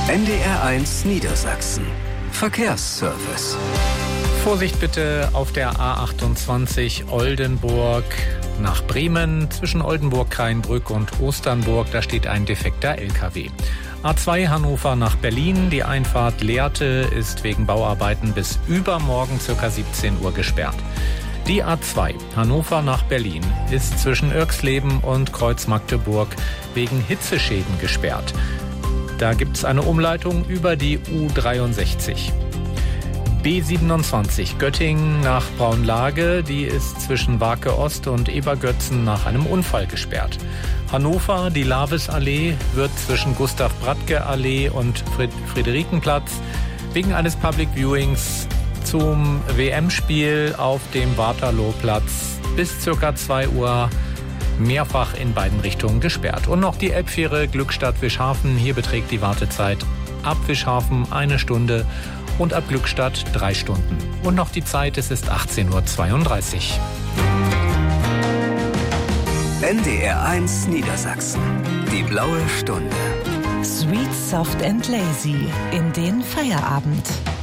NDR1 Niedersachsen. Verkehrsservice. Vorsicht bitte auf der A28 Oldenburg nach Bremen. Zwischen Oldenburg, Kreinbrück und Osternburg, da steht ein defekter LKW. A2 Hannover nach Berlin. Die Einfahrt Lehrte ist wegen Bauarbeiten bis übermorgen ca. 17 Uhr gesperrt. Die A2 Hannover nach Berlin ist zwischen Irxleben und Kreuz Magdeburg wegen Hitzeschäden gesperrt. Da gibt es eine Umleitung über die U63. B27 Göttingen nach Braunlage, die ist zwischen Wake Ost und Ebergötzen nach einem Unfall gesperrt. Hannover, die Lavesallee, wird zwischen Gustav-Bradtke-Allee und Friederikenplatz wegen eines Public Viewings zum WM-Spiel auf dem Waterlooplatz bis ca. 2 Uhr mehrfach in beiden Richtungen gesperrt. Und noch die Elbfähre Glückstadt-Wischhafen. Hier beträgt die Wartezeit ab Wischhafen 1 Stunde und ab Glückstadt 3 Stunden. Und noch die Zeit, es ist 18:32 Uhr. NDR1 Niedersachsen. Die blaue Stunde. Sweet, soft and lazy in den Feierabend.